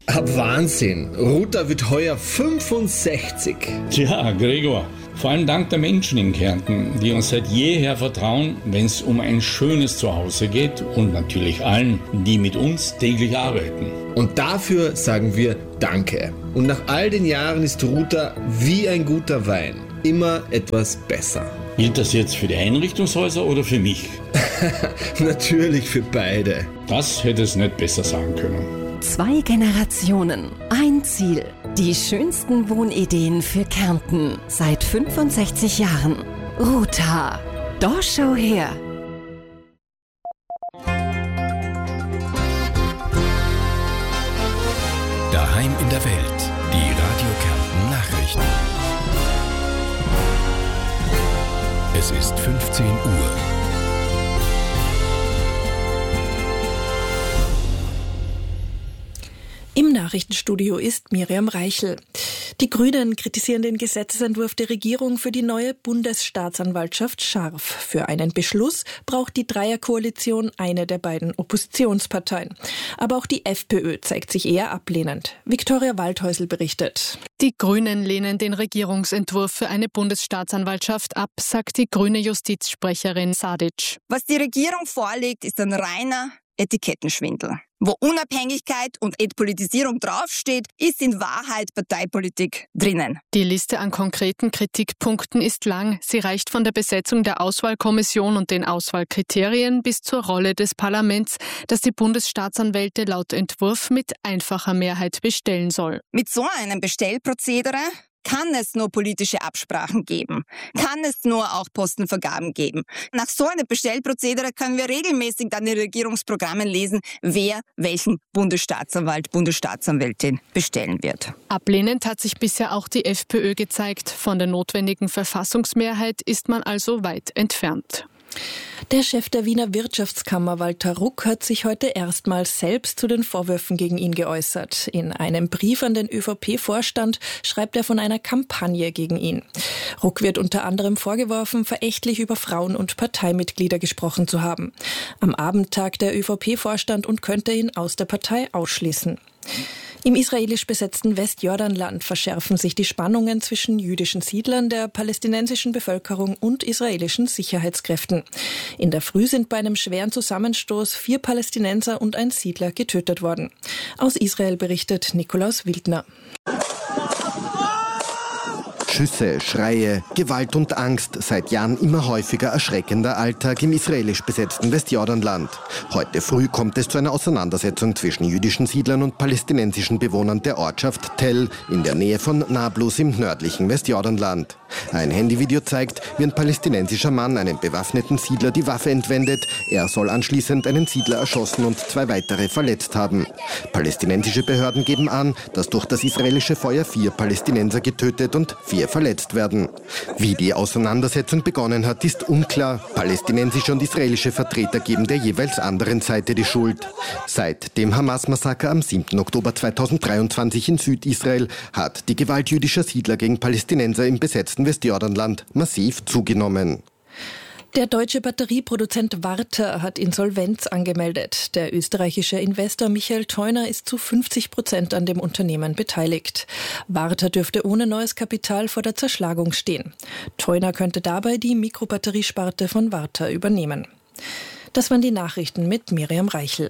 Wahnsinn. Ruta wird heuer 65. Tja, Gregor, vor allem dank der Menschen in Kärnten, die uns seit jeher vertrauen, wenn es um ein schönes Zuhause geht und natürlich allen, die mit uns täglich arbeiten. Und dafür sagen wir Danke. Und nach all den Jahren ist Ruta wie ein guter Wein. Immer etwas besser. Gilt das jetzt für die Einrichtungshäuser oder für mich? Natürlich für beide. Das hätte es nicht besser sagen können. 2 Generationen, ein Ziel. Die schönsten Wohnideen für Kärnten seit 65 Jahren. Ruta. Da schau her. Daheim in der Welt. Die Radio Kärnten Nachrichten. Es ist 15 Uhr. Im Nachrichtenstudio ist Miriam Reichel. Die Grünen kritisieren den Gesetzesentwurf der Regierung für die neue Bundesstaatsanwaltschaft scharf. Für einen Beschluss braucht die Dreierkoalition eine der beiden Oppositionsparteien. Aber auch die FPÖ zeigt sich eher ablehnend. Viktoria Waldhäusl berichtet. Die Grünen lehnen den Regierungsentwurf für eine Bundesstaatsanwaltschaft ab, sagt die grüne Justizsprecherin Sadic. Was die Regierung vorlegt, ist ein reiner Etikettenschwindel. Wo Unabhängigkeit und Entpolitisierung draufsteht, ist in Wahrheit Parteipolitik drinnen. Die Liste an konkreten Kritikpunkten ist lang. Sie reicht von der Besetzung der Auswahlkommission und den Auswahlkriterien bis zur Rolle des Parlaments, das die Bundesstaatsanwälte laut Entwurf mit einfacher Mehrheit bestellen soll. Mit so einem Bestellprozedere kann es nur politische Absprachen geben, kann es nur auch Postenvergaben geben. Nach so einem Bestellprozedere können wir regelmäßig dann in Regierungsprogrammen lesen, wer welchen Bundesstaatsanwalt, Bundesstaatsanwältin bestellen wird. Ablehnend hat sich bisher auch die FPÖ gezeigt. Von der notwendigen Verfassungsmehrheit ist man also weit entfernt. Der Chef der Wiener Wirtschaftskammer, Walter Ruck, hat sich heute erstmals selbst zu den Vorwürfen gegen ihn geäußert. In einem Brief an den ÖVP-Vorstand schreibt er von einer Kampagne gegen ihn. Ruck wird unter anderem vorgeworfen, verächtlich über Frauen und Parteimitglieder gesprochen zu haben. Am Abend tagt der ÖVP-Vorstand und könnte ihn aus der Partei ausschließen. Im israelisch besetzten Westjordanland verschärfen sich die Spannungen zwischen jüdischen Siedlern, der palästinensischen Bevölkerung und israelischen Sicherheitskräften. In der Früh sind bei einem schweren Zusammenstoß 4 Palästinenser und ein Siedler getötet worden. Aus Israel berichtet Nikolaus Wildner. Schüsse, Schreie, Gewalt und Angst, seit Jahren immer häufiger erschreckender Alltag im israelisch besetzten Westjordanland. Heute früh kommt es zu einer Auseinandersetzung zwischen jüdischen Siedlern und palästinensischen Bewohnern der Ortschaft Tell in der Nähe von Nablus im nördlichen Westjordanland. Ein Handyvideo zeigt, wie ein palästinensischer Mann einen bewaffneten Siedler die Waffe entwendet. Er soll anschließend einen Siedler erschossen und 2 weitere verletzt haben. Palästinensische Behörden geben an, dass durch das israelische Feuer 4 Palästinenser getötet und 4 verletzt werden. Wie die Auseinandersetzung begonnen hat, ist unklar. Palästinensische und israelische Vertreter geben der jeweils anderen Seite die Schuld. Seit dem Hamas-Massaker am 7. Oktober 2023 in Südisrael hat die Gewalt jüdischer Siedler gegen Palästinenser im besetzten Westjordanland massiv zugenommen. Der deutsche Batterieproduzent Warta hat Insolvenz angemeldet. Der österreichische Investor Michael Theuner ist zu 50% an dem Unternehmen beteiligt. Warta dürfte ohne neues Kapital vor der Zerschlagung stehen. Theuner könnte dabei die Mikrobatteriesparte von Warta übernehmen. Das waren die Nachrichten mit Miriam Reichel.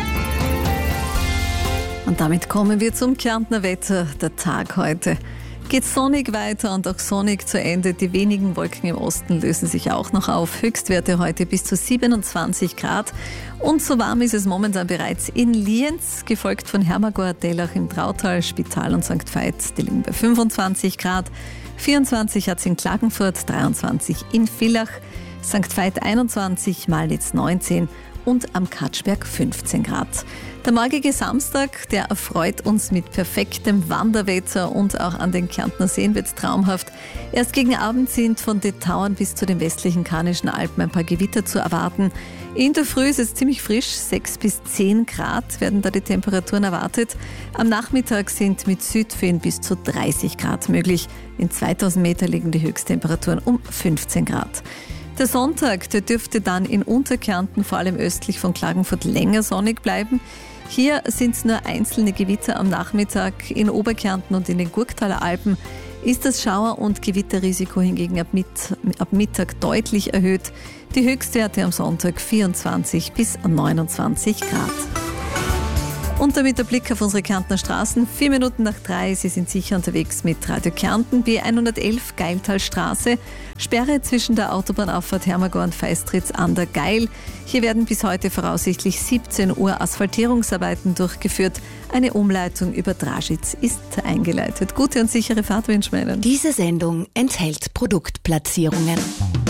Und damit kommen wir zum Kärntner Wetter. Der Tag heute geht sonnig weiter und auch sonnig zu Ende. Die wenigen Wolken im Osten lösen sich auch noch auf. Höchstwerte heute bis zu 27 Grad. Und so warm ist es momentan bereits in Lienz, gefolgt von Hermagor, Dellach im Trautal, Spital und St. Veit. Die liegen bei 25 Grad. 24 hat es in Klagenfurt, 23 in Villach, St. Veit 21, Malnitz 19 und am Katschberg 15 Grad. Der morgige Samstag, der erfreut uns mit perfektem Wanderwetter und auch an den Kärntner Seen wird traumhaft. Erst gegen Abend sind von Detauern bis zu den westlichen Karnischen Alpen ein paar Gewitter zu erwarten. In der Früh ist es ziemlich frisch, 6 bis 10 Grad werden da die Temperaturen erwartet. Am Nachmittag sind mit Südföen bis zu 30 Grad möglich. In 2000 Meter liegen die Höchsttemperaturen um 15 Grad. Der Sonntag, der dürfte dann in Unterkärnten, vor allem östlich von Klagenfurt, länger sonnig bleiben. Hier sind es nur einzelne Gewitter am Nachmittag. In Oberkärnten und in den Gurktaler Alpen ist das Schauer- und Gewitterrisiko hingegen ab Mittag deutlich erhöht. Die Höchstwerte am Sonntag 24 bis 29 Grad. Und damit der Blick auf unsere Kärntner Straßen. 4 Minuten nach 3, Sie sind sicher unterwegs mit Radio Kärnten. B111 Geiltalstraße. Sperre zwischen der Autobahnauffahrt Hermagor und Feistritz an der Geil. Hier werden bis heute voraussichtlich 17 Uhr Asphaltierungsarbeiten durchgeführt. Eine Umleitung über Draschitz ist eingeleitet. Gute und sichere Fahrt wünschen wir Ihnen. Diese Sendung enthält Produktplatzierungen.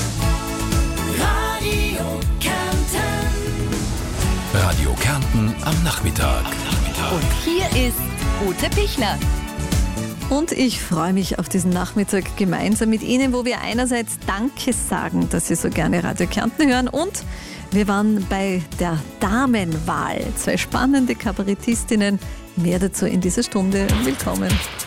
Radio Kärnten am Nachmittag. Und hier ist Ute Pichler. Und ich freue mich auf diesen Nachmittag gemeinsam mit Ihnen, wo wir einerseits Danke sagen, dass Sie so gerne Radio Kärnten hören, und wir waren bei der Damenwahl. 2 spannende Kabarettistinnen. Mehr dazu in dieser Stunde. Willkommen.